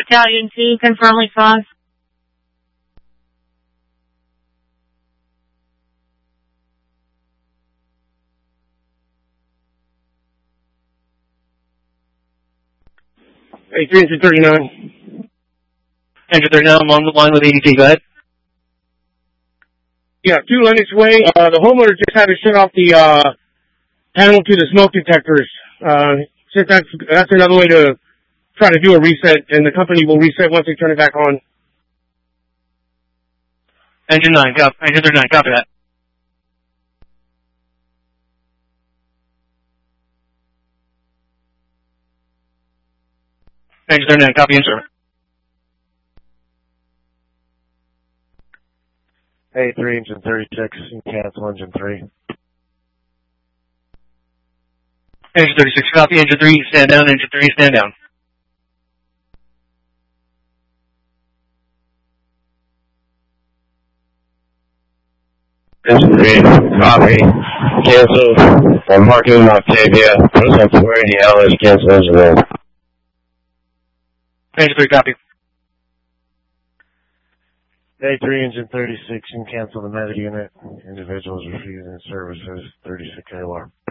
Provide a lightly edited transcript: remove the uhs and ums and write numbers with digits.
Battalion 2, confirm response. Hey, 3 Engine 39. Engine 39, I'm on the line with ADT, go ahead. Yeah, 2 Lennox Way. The homeowner just had to shut off the panel to the smoke detectors. Since that's another way to try to do a reset, and the company will reset once they turn it back on. Engine 39, copy that. Engine 39, copy in, sir. Hey, 3 Engine 36, and cancel Engine 3. Engine 36, copy. Engine 3, stand down. Engine 3, stand down. Engine 3, copy. Cancel. I'm marking in Octavia. Press up to where any LS cancel engine 1. Engine 3, copy. Hey, 3 Engine 36, and cancel the medic unit. Individuals refusing services, 36 ALR.